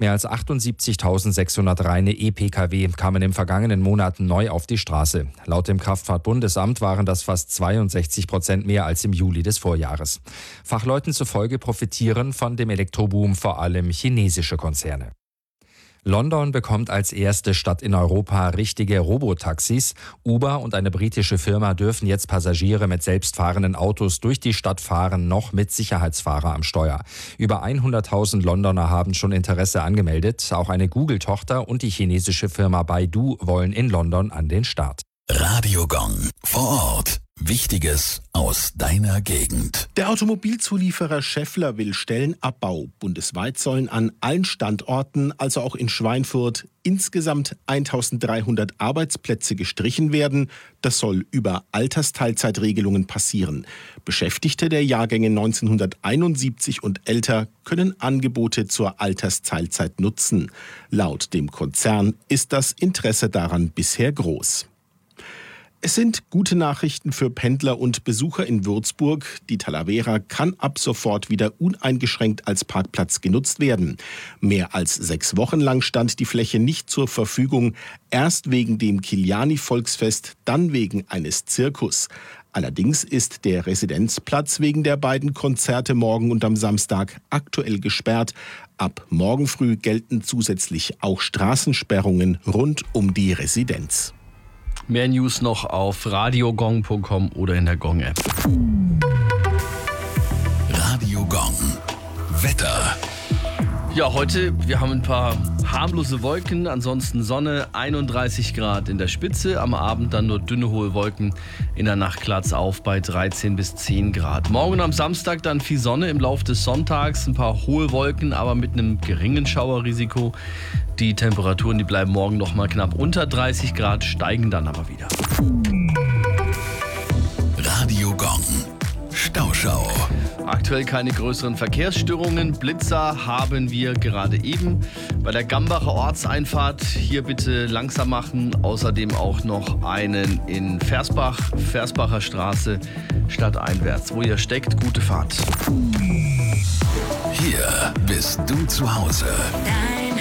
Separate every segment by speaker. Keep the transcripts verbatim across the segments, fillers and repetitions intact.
Speaker 1: Mehr als achtundsiebzigtausendsechshundert reine E-Pkw kamen im vergangenen Monat neu auf die Straße. Laut dem Kraftfahrtbundesamt waren das fast zweiundsechzig Prozent mehr als im Juli des Vorjahres. Fachleuten zufolge profitieren von dem Elektroboom vor allem chinesische Konzerne. London bekommt als erste Stadt in Europa richtige Robotaxis. Uber und eine britische Firma dürfen jetzt Passagiere mit selbstfahrenden Autos durch die Stadt fahren, noch mit Sicherheitsfahrer am Steuer. Über hunderttausend Londoner haben schon Interesse angemeldet. Auch eine Google-Tochter und die chinesische Firma Baidu wollen in London an den Start.
Speaker 2: Radio Gong vor Ort. Wichtiges aus deiner Gegend.
Speaker 3: Der Automobilzulieferer Schaeffler will Stellenabbau. Bundesweit sollen an allen Standorten, also auch in Schweinfurt, insgesamt eintausenddreihundert Arbeitsplätze gestrichen werden. Das soll über Altersteilzeitregelungen passieren. Beschäftigte der Jahrgänge neunzehnhunderteinundsiebzig und älter können Angebote zur Altersteilzeit nutzen. Laut dem Konzern ist das Interesse daran bisher groß. Es sind gute Nachrichten für Pendler und Besucher in Würzburg. Die Talavera kann ab sofort wieder uneingeschränkt als Parkplatz genutzt werden. Mehr als sechs Wochen lang stand die Fläche nicht zur Verfügung. Erst wegen dem Kiliani-Volksfest, dann wegen eines Zirkus. Allerdings ist der Residenzplatz wegen der beiden Konzerte morgen und am Samstag aktuell gesperrt. Ab morgen früh gelten zusätzlich auch Straßensperrungen rund um die Residenz.
Speaker 4: Mehr News noch auf radiogong punkt com oder in der Gong-App.
Speaker 2: Radio Gong. Wetter.
Speaker 4: Ja, heute, wir haben ein paar harmlose Wolken, ansonsten Sonne, einunddreißig Grad in der Spitze, am Abend dann nur dünne hohe Wolken, in der Nacht klaart's auf bei dreizehn bis zehn Grad. Morgen am Samstag dann viel Sonne, im Laufe des Sonntags ein paar hohe Wolken, aber mit einem geringen Schauerrisiko. Die Temperaturen, die bleiben morgen noch mal knapp unter dreißig Grad, steigen dann aber wieder.
Speaker 2: Radio Gong. Stauschau.
Speaker 4: Aktuell keine größeren Verkehrsstörungen. Blitzer haben wir gerade eben. Bei der Gambacher Ortseinfahrt hier bitte langsam machen. Außerdem auch noch einen in Versbach, Versbacher Straße, stadteinwärts. Wo ihr steckt, gute Fahrt.
Speaker 2: Hier bist du zu Hause.
Speaker 5: Dein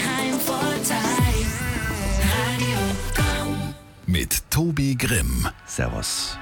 Speaker 5: Heimvorteil. Radio Gong.
Speaker 2: Mit Tobi Grimm.
Speaker 4: Servus.